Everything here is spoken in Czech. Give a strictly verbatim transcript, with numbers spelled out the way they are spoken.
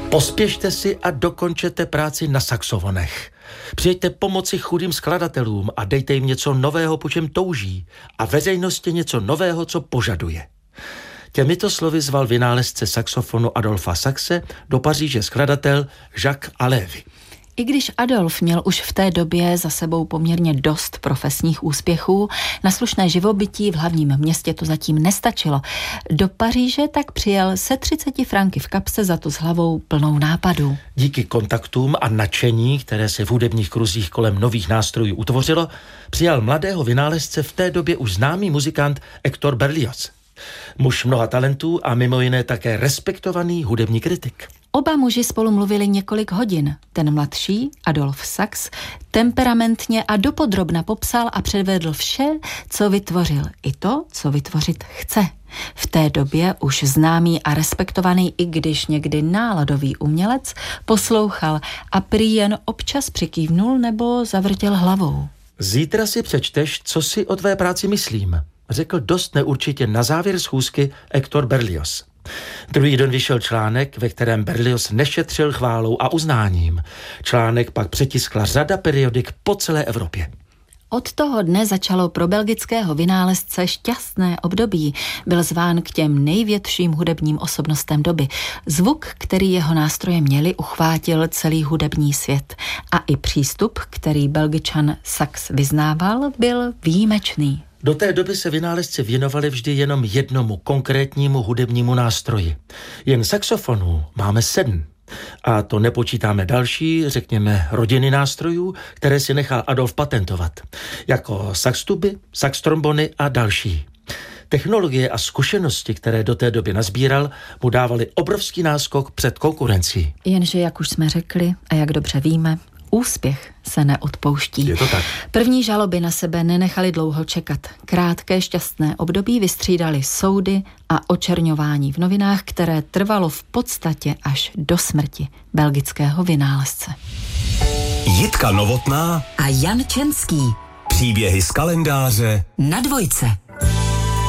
Pospěšte si a dokončete práci na saxofonech. Přijďte pomoci chudým skladatelům a dejte jim něco nového, po čem touží, a veřejnosti něco nového, co požaduje. Těmito slovy zval vynálezce saxofonu Adolfa Saxe do Paříže skladatel Jacques Alévy. I když Adolf měl už v té době za sebou poměrně dost profesních úspěchů, na slušné živobytí v hlavním městě to zatím nestačilo. Do Paříže tak přijel se třiceti franky v kapse, za to s hlavou plnou nápadů. Díky kontaktům a nadšení, které se v hudebních kruzích kolem nových nástrojů utvořilo, přijal mladého vynálezce v té době už známý muzikant Hector Berlioz. Muž mnoha talentů a mimo jiné také respektovaný hudební kritik. Oba muži spolu mluvili několik hodin. Ten mladší, Adolf Sax, temperamentně a dopodrobna popsal a předvedl vše, co vytvořil, i to, co vytvořit chce. V té době už známý a respektovaný, i když někdy náladový umělec, poslouchal a prý jen občas přikývnul nebo zavrtěl hlavou. Zítra si přečteš, co si o tvé práci myslím, řekl dost neurčitě na závěr schůzky Hector Berlioz. Druhý den vyšel článek, ve kterém Berlioz nešetřil chválou a uznáním. Článek pak přetiskla řada periodik po celé Evropě. Od toho dne začalo pro belgického vynálezce šťastné období. Byl zván k těm největším hudebním osobnostem doby. Zvuk, který jeho nástroje měli, uchvátil celý hudební svět. A i přístup, který Belgičan Sax vyznával, byl výjimečný. Do té doby se vynálezci věnovali vždy jenom jednomu konkrétnímu hudebnímu nástroji. Jen saxofonů máme sedm. A to nepočítáme další, řekněme, rodiny nástrojů, které si nechal Adolf patentovat. Jako saxtuby, saxtrombony a další. Technologie a zkušenosti, které do té doby nazbíral, mu dávali obrovský náskok před konkurencí. Jenže, jak už jsme řekli a jak dobře víme, úspěch se neodpouští. Je to tak. První žaloby na sebe nenechali dlouho čekat. Krátké šťastné období vystřídali soudy a očerňování v novinách, které trvalo v podstatě až do smrti belgického vynálezce. Jitka Novotná a Jan Čenský. Příběhy z kalendáře Na dvojce.